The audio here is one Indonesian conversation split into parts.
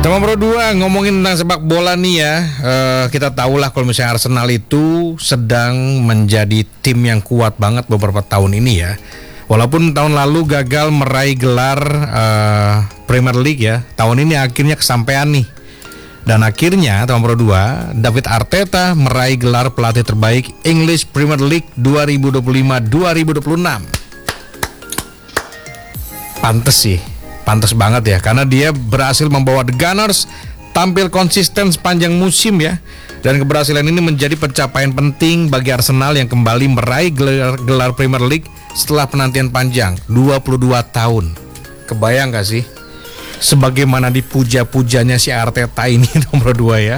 Teman Pro 2, ngomongin tentang sepak bola nih ya, kita tahulah kalau misalnya Arsenal itu sedang menjadi tim yang kuat banget beberapa tahun ini ya. Walaupun tahun lalu gagal meraih gelar Premier League ya, tahun ini akhirnya kesampaian nih. Dan akhirnya teman Pro 2, David Arteta meraih gelar pelatih terbaik English Premier League 2025-2026. Pantes sih. Pantas banget ya, karena dia berhasil membawa The Gunners tampil konsisten sepanjang musim ya. Dan keberhasilan ini menjadi pencapaian penting bagi Arsenal yang kembali meraih gelar Premier League setelah penantian panjang 22 tahun. Kebayang gak sih? Sebagaimana dipuja-pujanya si Arteta ini nomor 2 ya.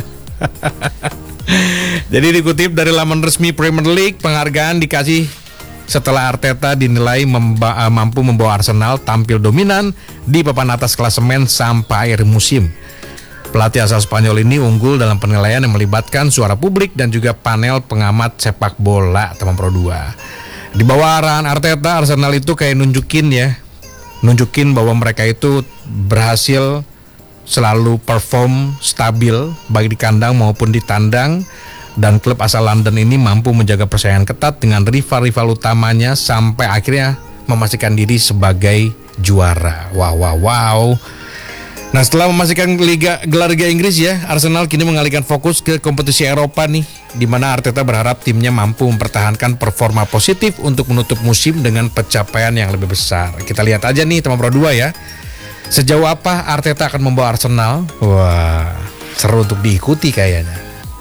Jadi dikutip dari laman resmi Premier League, penghargaan dikasih setelah Arteta dinilai mampu membawa Arsenal tampil dominan di papan atas klasemen sampai akhir musim. Pelatih asal Spanyol ini unggul dalam penilaian yang melibatkan suara publik dan juga panel pengamat sepak bola teman Pro 2. Di bawah arahan Arteta, Arsenal itu kayak nunjukin bahwa mereka itu berhasil selalu perform stabil baik di kandang maupun di tandang. Dan klub asal London ini mampu menjaga persaingan ketat dengan rival-rival utamanya sampai akhirnya memastikan diri sebagai juara. Wow. Nah, setelah memastikan gelar Liga Inggris ya, Arsenal kini mengalihkan fokus ke kompetisi Eropa nih, di mana Arteta berharap timnya mampu mempertahankan performa positif untuk menutup musim dengan pencapaian yang lebih besar. Kita lihat aja nih teman Pro 2 ya, sejauh apa Arteta akan membawa Arsenal. Wah, seru untuk diikuti kayaknya.